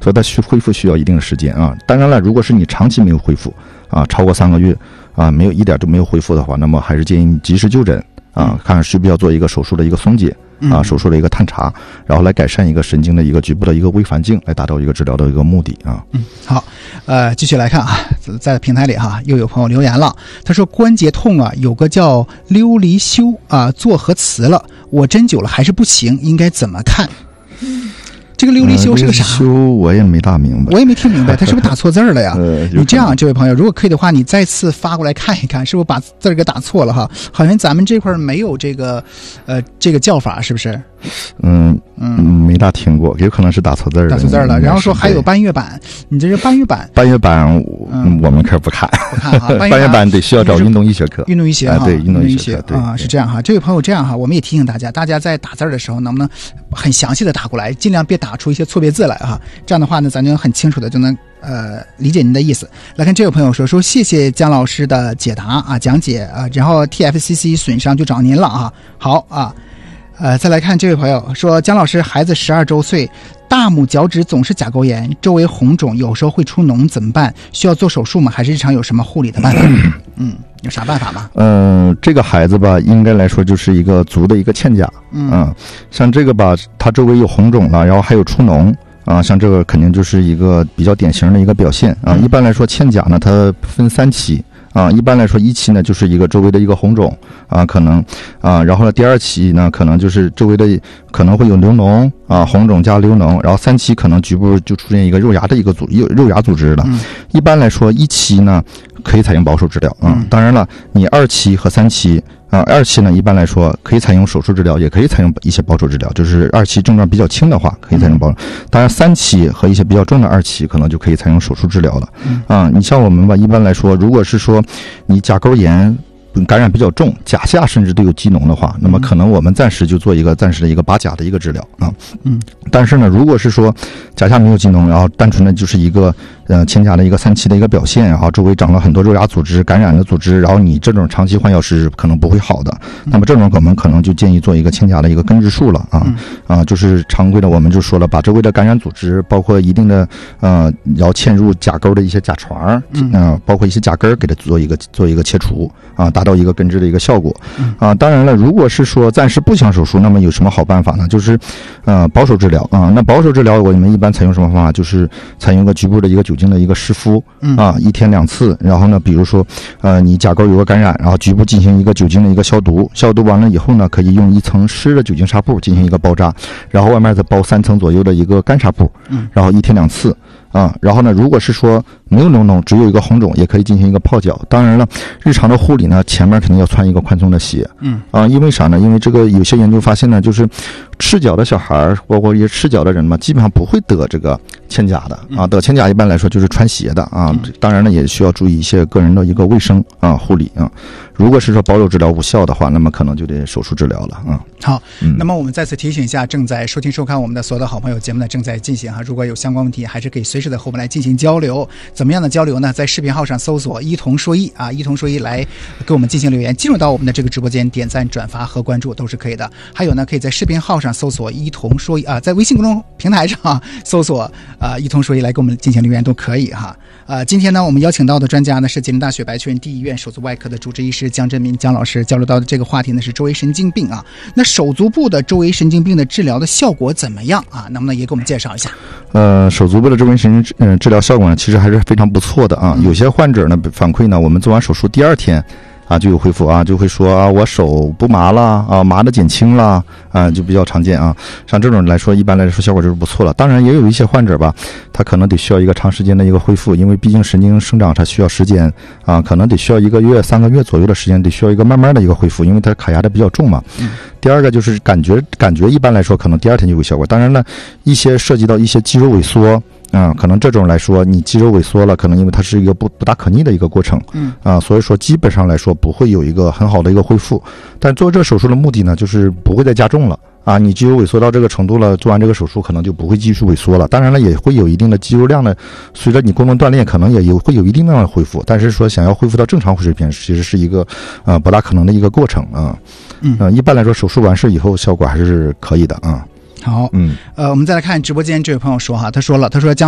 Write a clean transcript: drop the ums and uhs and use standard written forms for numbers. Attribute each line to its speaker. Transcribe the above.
Speaker 1: 所以它恢复需要一定的时间啊。当然了，如果是你长期没有恢复啊，超过3个月啊，没有一点都没有恢复的话，那么还是建议你及时就诊啊，看看需不需要做一个手术的一个松解啊，手术的一个探查，然后来改善一个神经的一个局部的一个微环境，来达到一个治疗的一个目的啊。
Speaker 2: 好，继续来看啊，在平台里哈，又有朋友留言了，他说关节痛啊，有个叫溜离修啊，做核磁了，我针灸了还是不行，应该怎么看？这个溜离修是个啥？
Speaker 1: 修我也没大明白，
Speaker 2: 我也没听明白，他是不是打错字了呀？你这样，这位朋友，如果可以的话，你再次发过来看一看，是不是把字给打错了哈？好像咱们这块没有这个叫法，是不是？
Speaker 1: 没大听过，有可能是打错字了。
Speaker 2: 打错字了，然后说还有半月板，你这是半月板？
Speaker 1: 半月板，我们可不看。
Speaker 2: 不看哈，
Speaker 1: 半月板得需要找运动医学科。
Speaker 2: 运动医学哈，
Speaker 1: 对，运动医学科
Speaker 2: 啊，是这样哈。这位朋友这样哈，我们也提醒大家，大家在打字的时候能不能很详细的打过来，尽量别打出一些错别字来哈。这样的话呢，咱就很清楚的就能理解您的意思。来看这位朋友说谢谢姜老师的解答啊，讲解啊，然后 TFCC 损伤就找您了啊。好啊。再来看这位朋友说，姜老师孩子12周岁，大拇脚趾总是甲沟炎，周围红肿，有时候会出脓，怎么办？需要做手术吗？还是日常有什么护理的办法？有啥办法吗？
Speaker 1: 这个孩子吧，应该来说就是一个足的一个嵌甲。像这个吧，它周围有红肿了，然后还有出脓啊，像这个肯定就是一个比较典型的一个表现啊。一般来说，嵌甲呢，它分3期。一般来说1期呢就是一个周围的一个红肿啊，可能啊，然后呢第2期呢可能就是周围的可能会有流脓啊，红肿加流脓，然后3期可能局部就出现一个肉芽的一个肉芽组织了。一般来说1期呢可以采用保守治疗啊，当然了，你2期和3期2期呢一般来说可以采用手术治疗，也可以采用一些保守治疗，就是2期症状比较轻的话可以采用保守，当然3期和一些比较重的2期可能就可以采用手术治疗了。你像我们吧，一般来说，如果是说你甲沟炎感染比较重，甲下甚至都有积脓的话，那么可能我们暂时就做一个暂时的一个拔甲的一个治疗啊。但是呢，如果是说甲下没有积脓，然后单纯的就是一个嵌甲的一个3期的一个表现，然后周围长了很多肉芽组织、感染的组织，然后你这种长期换药是可能不会好的。那么这种我们可能就建议做一个嵌甲的一个根治术了就是常规的我们就说了，把周围的感染组织，包括一定的要嵌入甲沟的一些甲床包括一些甲根给它做一个切除啊，达到一个根治的一个效果当然了，如果是说暂时不想手术，那么有什么好办法呢？就是保守治疗那保守治疗我们一般采用什么方法？就是采用个局部的一个酒精的一个湿敷1天2次，然后呢，比如说你甲沟有个感染，然后局部进行一个酒精的一个消毒，消毒完了以后呢，可以用1层湿的酒精纱布进行一个包扎，然后外面再包3层左右的一个干纱布然后1天2次然后呢，如果是说没有流脓，只有一个红肿，也可以进行一个泡脚。当然了，日常的护理呢，前面肯定要穿一个宽松的鞋因为啥呢？因为这个有些研究发现呢，就是赤脚的小孩，包括一些赤脚的人嘛，基本上不会得这个嵌甲的得嵌甲一般来说就是穿鞋的当然呢，也需要注意一些个人的一个卫生护理如果是说保守治疗无效的话，那么可能就得手术治疗了
Speaker 2: 好，那么我们再次提醒一下正在收听收看我们的所有的好朋友，节目呢正在进行如果有相关问题，还是可以随时的和我们来进行交流。怎么样的交流呢？在视频号上搜索一同说一一同说一来给我们进行留言，进入到我们的这个直播间点赞转发和关注都是可以的。还有呢，可以在视频号上搜索一同说一在微信公众平台上搜索一同说一来给我们进行留言都可以今天呢我们邀请到的专家呢是吉林大学白泉第一医院手足外科的主治医师姜振民姜老师，交流到的这个话题呢是周围神经病那手足部的周围神经病的治疗的效果怎么样能不能也给我们介绍一下？
Speaker 1: 手足部的周围神经治疗效果呢其实还是非常不错的有些患者呢反馈呢，我们做完手术第2天就有恢复就会说我手不麻了麻的减轻了就比较常见像这种来说，一般来说效果就是不错了。当然也有一些患者吧，他可能得需要一个长时间的一个恢复，因为毕竟神经生长它需要时间可能得需要1个月3个月左右的时间，得需要一个慢慢的一个恢复，因为它卡压的比较重嘛第二个就是感觉一般来说可能第2天就有效果。当然了，一些涉及到一些肌肉萎缩可能这种来说，你肌肉萎缩了，可能因为它是一个不大可逆的一个过程所以说基本上来说不会有一个很好的一个恢复。但做这手术的目的呢，就是不会再加重了你肌肉萎缩到这个程度了，做完这个手术可能就不会继续萎缩了。当然了，也会有一定的肌肉量的，随着你功能锻炼，可能也会有一定量的恢复。但是说想要恢复到正常水平，其实是一个不大可能的一个过程一般来说手术完事以后效果还是可以的
Speaker 2: 好我们再来看直播间这位朋友说他说姜